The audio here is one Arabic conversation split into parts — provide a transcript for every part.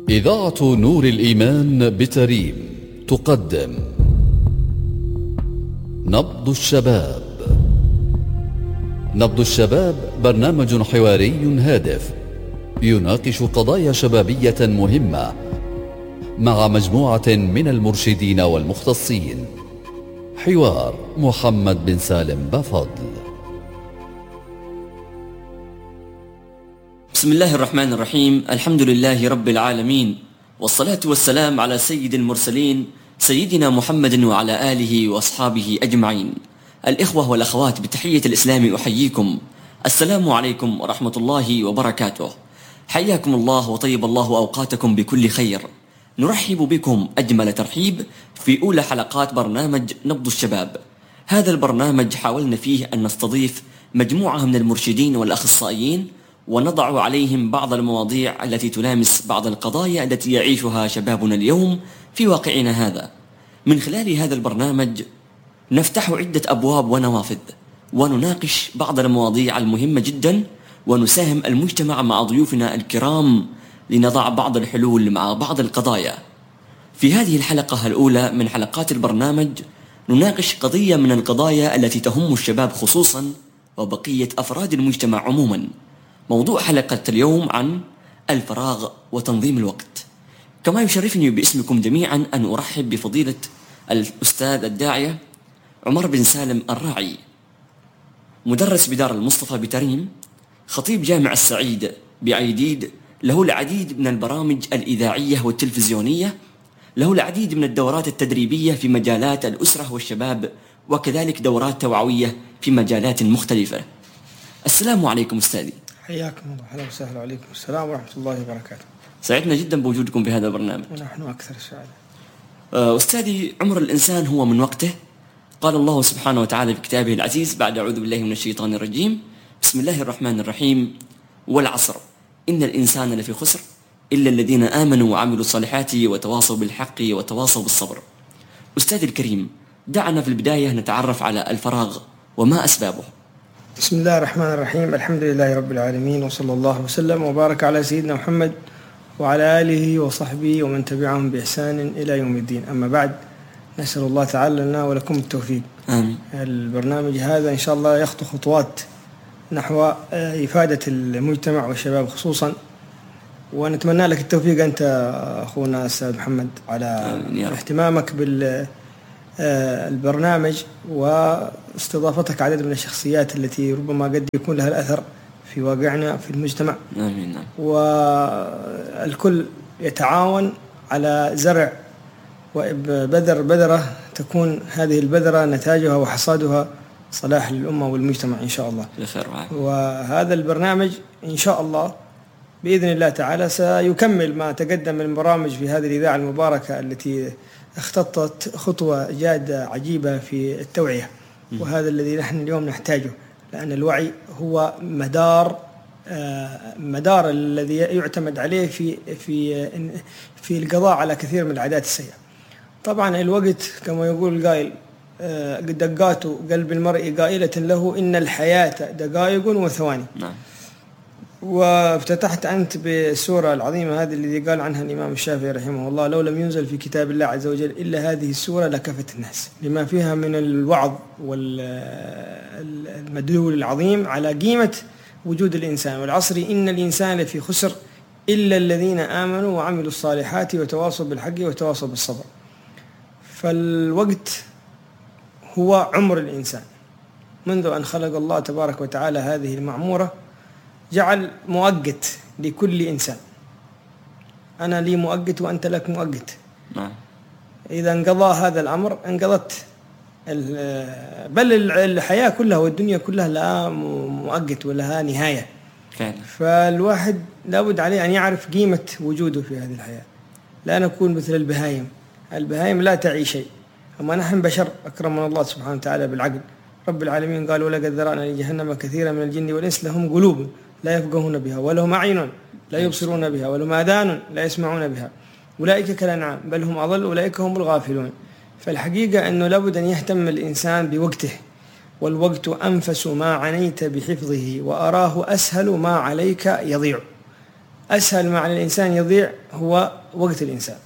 إذاعة نور الإيمان بتريم تقدم نبض الشباب. نبض الشباب برنامج حواري هادف يناقش قضايا شبابية مهمة مع مجموعة من المرشدين والمختصين. حوار محمد بن سالم بفضل. بسم الله الرحمن الرحيم. الحمد لله رب العالمين، والصلاة والسلام على سيد المرسلين سيدنا محمد وعلى آله وأصحابه أجمعين. الإخوة والأخوات، بتحية الإسلام أحييكم. السلام عليكم ورحمة الله وبركاته. حياكم الله وطيب الله أوقاتكم بكل خير. نرحب بكم أجمل ترحيب في أولى حلقات برنامج نبض الشباب. هذا البرنامج حاولنا فيه أن نستضيف مجموعة من المرشدين والأخصائيين ونضع عليهم بعض المواضيع التي تلامس بعض القضايا التي يعيشها شبابنا اليوم في واقعنا هذا. من خلال هذا البرنامج نفتح عدة أبواب ونوافذ ونناقش بعض المواضيع المهمة جدا، ونساهم المجتمع مع ضيوفنا الكرام لنضع بعض الحلول مع بعض القضايا. في هذه الحلقة الأولى من حلقات البرنامج نناقش قضية من القضايا التي تهم الشباب خصوصا وبقية أفراد المجتمع عموما. موضوع حلقة اليوم عن الفراغ وتنظيم الوقت. كما يشرفني باسمكم جميعا أن أرحب بفضيلة الأستاذ الداعية عمر بن سالم الراعي، مدرس بدار المصطفى بتريم، خطيب جامع السعيد بعيديد، له العديد من البرامج الإذاعية والتلفزيونية، له العديد من الدورات التدريبية في مجالات الأسرة والشباب، وكذلك دورات توعوية في مجالات مختلفة. السلام عليكم أستاذي. حياكم الله. أهلا وسهلا. وعليكم السلام ورحمة الله وبركاته. سعدنا جدا بوجودكم في هذا البرنامج. ونحن أكثر السعادة. أستاذي، عمر الإنسان هو من وقته. قال الله سبحانه وتعالى في كتابه العزيز بعد أعوذ بالله من الشيطان الرجيم: بسم الله الرحمن الرحيم، والعصر إن الإنسان لفي خسر إلا الذين آمنوا وعملوا الصالحات وتواصوا بالحق وتواصوا بالصبر. أستاذي الكريم، دعنا في البداية نتعرف على الفراغ وما أسبابه. بسم الله الرحمن الرحيم. الحمد لله رب العالمين، وصلى الله وسلم وبارك على سيدنا محمد وعلى آله وصحبه ومن تبعهم بإحسان إلى يوم الدين. أما بعد، نسأل الله تعالى لنا ولكم التوفيق. آمين. البرنامج هذا إن شاء الله يخطو خطوات نحو إفادة المجتمع والشباب خصوصا، ونتمنى لك التوفيق أنت أخونا أستاذ محمد على اهتمامك بالبرنامج واستضافتك عدد من الشخصيات التي ربما قد يكون لها الأثر في واقعنا في المجتمع. آمين. والكل يتعاون على زرع وبذر بذرة تكون هذه البذرة نتاجها وحصادها صلاح للأمة والمجتمع إن شاء الله. وهذا البرنامج إن شاء الله بإذن الله تعالى سيكمل ما تقدم من برامج في هذه الإذاعة المباركة التي اختطت خطوة جادة عجيبة في التوعية، وهذا الذي نحن اليوم نحتاجه، لأن الوعي هو مدار الذي يعتمد عليه في القضاء على كثير من العادات السيئة. طبعا الوقت كما يقول القائل: دقات قلب المرء قائلة له إن الحياة دقائق وثواني. نعم. وافتتحت أنت بالسورة العظيمة هذه التي قال عنها الإمام الشافعي رحمه الله: لو لم ينزل في كتاب الله عز وجل إلا هذه السورة لكفت الناس، لما فيها من الوعظ والمدلول العظيم على قيمة وجود الإنسان. والعصر إن الإنسان لفي خسر إلا الذين آمنوا وعملوا الصالحات وتواصوا بالحق وتواصوا بالصبر. فالوقت هو عمر الإنسان. منذ أن خلق الله تبارك وتعالى هذه المعمورة جعل مؤقت لكل إنسان. أنا لي مؤقت وأنت لك مؤقت. إذا انقضى هذا الأمر انقضت بل الحياة كلها والدنيا كلها لها مؤقت ولها نهاية. فالواحد لابد عليه أن يعرف قيمة وجوده في هذه الحياة. لا نكون مثل البهائم. البهائم لا تعي شيء، أما نحن بشر أكرمنا الله سبحانه وتعالى بالعقل. رب العالمين قال: ولقد ذرأنا لجهنم كثيرا من الجن والإنس لهم قلوب لا يفقهون بها ولهم أعين لا يبصرون بها ولهم آذان لا يسمعون بها أولئك كالأنعام بل هم أضل أولئك هم الغافلون. فالحقيقة أنه لابد أن يهتم الإنسان بوقته، والوقت أنفس ما عنيت بحفظه وأراه أسهل ما عليك يضيع. أسهل ما على الإنسان يضيع هو وقت الإنسان.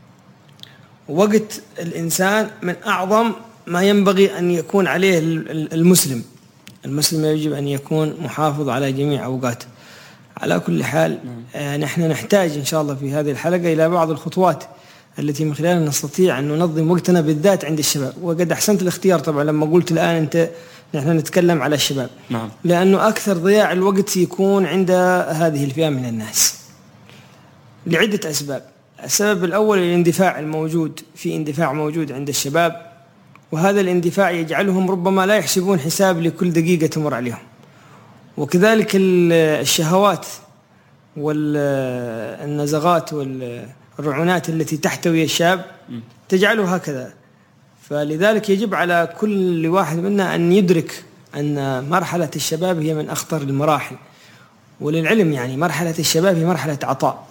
وقت الإنسان من أعظم ما ينبغي أن يكون عليه المسلم. المسلم يجب أن يكون محافظ على جميع أوقاته. على كل حال نحن نحتاج إن شاء الله في هذه الحلقة إلى بعض الخطوات التي من خلالها نستطيع أن ننظم وقتنا بالذات عند الشباب. وقد أحسنت الاختيار طبعا لما قلت الآن نحن نتكلم على الشباب. نعم. لأنه أكثر ضياع الوقت يكون عند هذه الفئة من الناس لعدة أسباب. السبب الأول الاندفاع الموجود، في اندفاع موجود عند الشباب، وهذا الاندفاع يجعلهم ربما لا يحسبون حساب لكل دقيقة تمر عليهم. وكذلك الشهوات والنزغات والرعونات التي تحتوي الشاب تجعله هكذا. فلذلك يجب على كل واحد منا أن يدرك أن مرحلة الشباب هي من أخطر المراحل. وللعلم يعني مرحلة الشباب هي مرحلة عطاء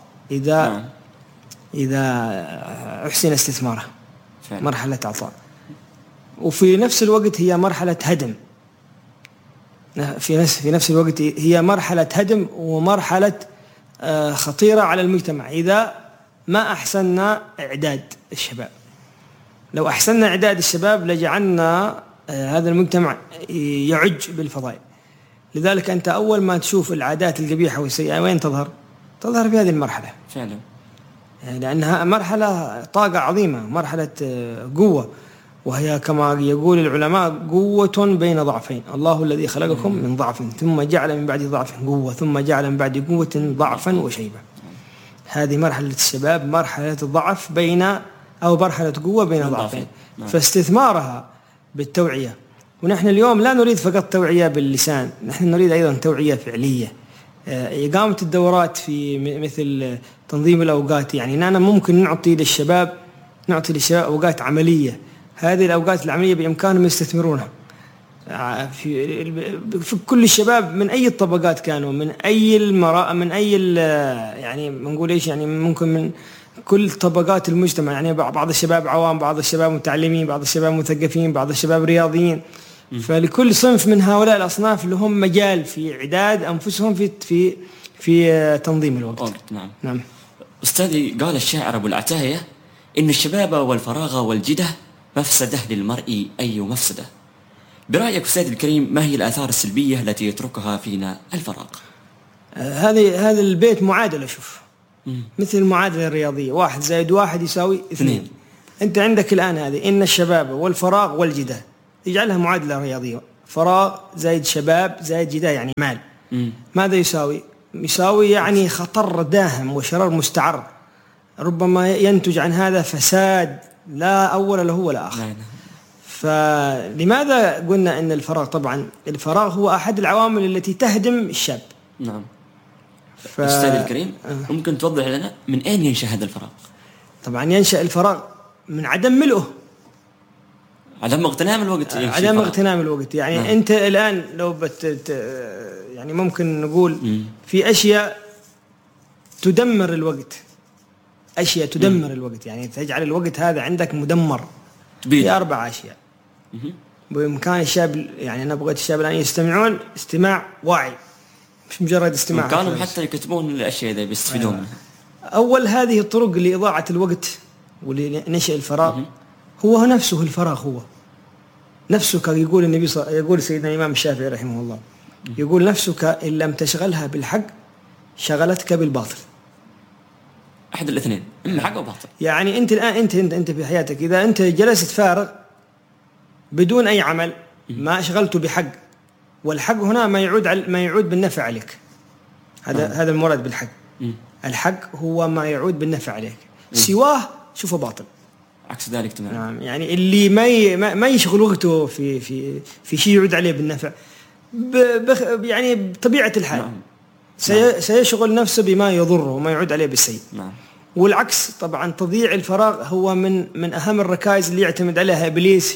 إذا أحسن استثمارها، مرحلة عطاء. وفي نفس الوقت هي مرحلة هدم، في نفس الوقت هي مرحلة هدم ومرحلة خطيرة على المجتمع إذا ما أحسننا إعداد الشباب. لو أحسننا إعداد الشباب لجعلنا هذا المجتمع يعج بالفضائل. لذلك أنت أول ما تشوف العادات القبيحة والسيئة وين تظهر؟ تظهر في هذه المرحلة فعلا، لأنها مرحلة طاقة عظيمة، مرحلة قوة، وهي كما يقول العلماء قوة بين ضعفين. الله الذي خلقكم من ضعف ثم جعل من بعد ضعف قوة ثم جعل من بعد قوة ضعفا وشيبة. هذه مرحلة الشباب، مرحلة الضعف أو مرحلة قوة بين ضعفين. فاستثمارها بالتوعية. ونحن اليوم لا نريد فقط توعية باللسان، نحن نريد أيضا توعية فعلية. إقامة الدورات في مثل تنظيم الأوقات، يعني أنا ممكن نعطي للشباب أوقات عملية. هذه الأوقات العملية بإمكانهم يستثمرونها في كل الشباب من أي الطبقات كانوا، من أي يعني بنقول إيش، يعني ممكن من كل طبقات المجتمع. يعني بعض الشباب عوام، بعض الشباب متعلمين، بعض الشباب مثقفين، بعض الشباب رياضيين. فلكل صنف من هؤلاء الأصناف لهم مجال في إعداد أنفسهم في تنظيم الوقت. نعم. أستاذي، قال الشاعر أبو العتاهية إن الشباب والفراغ والجدة مفسدة للمرء أي مفسدة. برأيك أستاذ الكريم، ما هي الآثار السلبية التي يتركها فينا الفراغ؟ هذا البيت معادلة. شوف، مثل المعادلة الرياضية، 1 زائد 1 يساوي 2. أنت عندك الآن هذه إن الشباب والفراغ والجدة، يجعلها معادلة رياضية. فراغ زائد شباب زائد جدة يعني مال. ماذا يساوي؟ يساوي يعني خطر داهم وشرار مستعر، ربما ينتج عن هذا فساد لا أول له ولا آخر. فلماذا قلنا أن الفراغ؟ طبعا الفراغ هو أحد العوامل التي تهدم الشاب. نعم. أستاذ الكريم، ممكن توضح لنا من أين ينشأ هذا الفراغ؟ طبعا ينشأ الفراغ من عدم ملئه، عدم اغتنام الوقت. عدم اغتنام الوقت. يعني أنت الآن لو يعني ممكن نقول في أشياء تدمر الوقت، أشياء تدمر الوقت، يعني تجعل الوقت هذا عندك مدمر في 4 أشياء. بإمكان الشاب، يعني أنا بغيت الشاب الآن يستمعون استماع واعي، مش مجرد استماع. كانوا حتى يكتبون الأشياء ذي بيستفيدون منها. أول هذه الطرق لإضاعة الوقت ولنشأ الفراغ هو نفسه الفراغ، هو نفسك. يقول النبي يقول سيدنا الإمام الشافعي رحمه الله، يقول نفسك إن لم تشغلها بالحق شغلتك بالباطل. أحد الاثنين، إما حق أو باطل. يعني أنت الآن أنت في حياتك إذا أنت جلست فارغ بدون أي عمل ما شغلته بحق، والحق هنا ما يعود بالنفع عليك. هذا المراد بالحق. الحق هو ما يعود بالنفع عليك، سواه شوفه باطل. عكس ذلك تماما. يعني اللي ما يشغل وقته في شيء يعود عليه بالنفع، يعني بطبيعة الحال سيشغل نفسه بما يضره وما يعود عليه بالسيء. والعكس طبعا، تضييع الفراغ هو من أهم الركائز اللي يعتمد عليها إبليس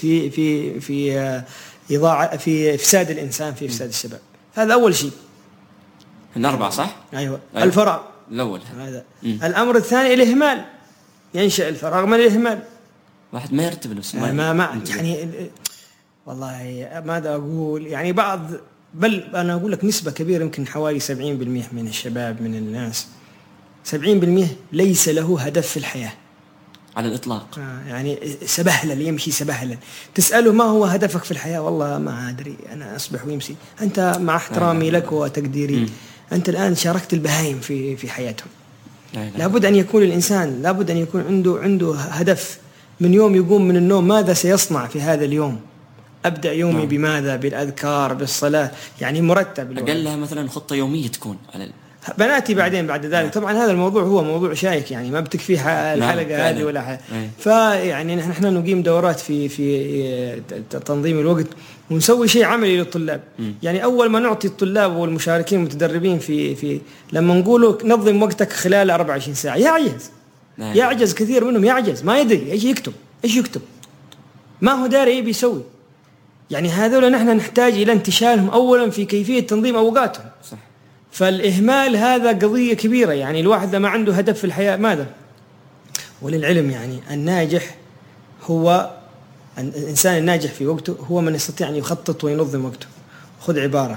في إفساد الإنسان، في إفساد الشباب. هذا أول شيء. 4 صح؟ أيوة. الفراغ الأول هذا. الأمر الثاني الإهمال. ينشأ الفراغ من الإهمال. واحد ما يرتب نفسه، ما يعني والله ماذا أقول، يعني بل أنا أقول لك نسبة كبيرة، يمكن حوالي 70% من الشباب من الناس 70% ليس له هدف في الحياة على الإطلاق. يعني سبهلل، يمشي سبهلل. تسأله ما هو هدفك في الحياة؟ والله ما أدري، أنا أصبح ويمسي. أنت مع احترامي لك وتقديري أنت الآن شاركت البهائم في حياتهم. لابد أن يكون الإنسان، لابد أن يكون عنده هدف. من يوم يقوم من النوم ماذا سيصنع في هذا اليوم؟ أبدأ يومي بماذا؟ بالأذكار، بالصلاة، يعني مرتب. أقلها مثلا خطة يومية تكون على بناتي بعدين بعد ذلك. طبعا هذا الموضوع هو موضوع شائك، يعني ما بتكفيه الحلقة هذه ولا حاجة. فيعني نحن نقيم دورات في تنظيم الوقت، ونسوي شيء عملي للطلاب. يعني أول ما نعطي الطلاب والمشاركين المتدربين في لما نقوله نظم وقتك خلال 24 ساعة، يعجز كثير منهم، يعجز، ما يدري إيش يكتب، ما هو داري إيه بيسوي. يعني هذول نحن نحتاج إلى انتشالهم أولا في كيفية تنظيم أوقاتهم. صح. فالإهمال هذا قضية كبيرة. يعني الواحد ما عنده هدف في الحياة ماذا؟ وللعلم يعني الناجح هو الإنسان الناجح في وقته هو من يستطيع أن يخطط وينظم وقته. خذ عبارة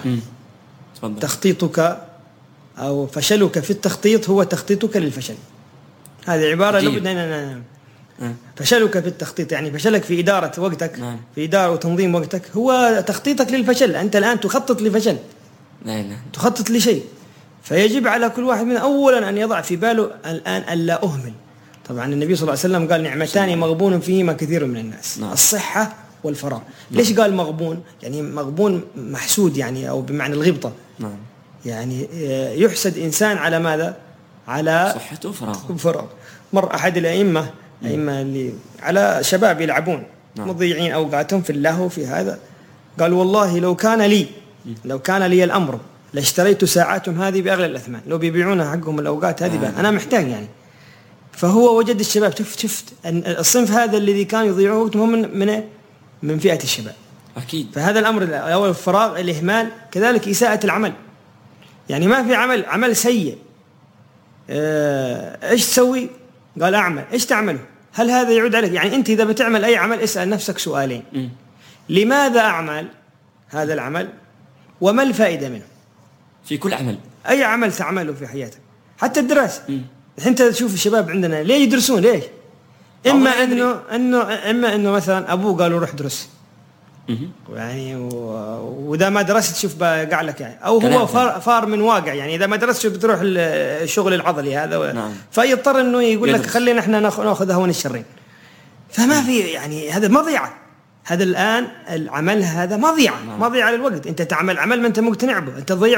تخطيطك أو فشلك في التخطيط هو تخطيطك للفشل. هذه عبارة لابد فشلك في التخطيط، يعني فشلك في إدارة وقتك، في إدارة وتنظيم وقتك هو تخطيطك للفشل. أنت الآن تخطط لفشل، تخطط لشيء. فيجب على كل واحد منا أولا أن يضع في باله الآن ألا أهمل. طبعا النبي صلى الله عليه وسلم قال نعمتان مغبون فيهما كثير من الناس، الصحة والفراغ. ليش قال مغبون؟ يعني مغبون محسود، يعني أو بمعنى الغبطة. يعني يحسد إنسان على ماذا؟ على صحته وفراغ. مر أحد الأئمة اللي على شباب يلعبون مضيعين أوقاتهم في اللهو في هذا، قال والله لو كان لي الأمر لاشتريت ساعاتهم هذه بأغلى الأثمان، لو بيبيعونها حقهم الأوقات هذه أنا محتاج يعني. فهو وجد الشباب، شفت الصنف هذا الذي كانوا يضيعون وقتهم من فئة الشباب. أكيد. فهذا الأمر الأول الفراغ، الإهمال، كذلك إساءة العمل. يعني ما في عمل سيء. إيش تسوي؟ قال أعمل. إيش تعمله؟ هل هذا يعود عليك؟ يعني أنت إذا بتعمل أي عمل اسأل نفسك سؤالين. لماذا أعمل هذا العمل؟ وما الفائدة منه؟ في كل عمل، أي عمل تعمله في حياتك، حتى الدراسة. أنت تشوف الشباب عندنا ليه يدرسون؟ ليش؟ إما إنه مثلا أبوه قالوا روح درس، يعني وإذا ما درست شوف بقع لك يعني، أو هو فار من واقع، يعني إذا ما درست شوف بتروح الشغل العضلي هذا. فيضطر إنه يقول لك خلينا إحنا نأخذ هون الشرين. فما في يعني هذا مضيعة. هذا الآن العمل هذا مضيعة للوقت. أنت تعمل عمل ما أنت مقتنع به، أنت تضيع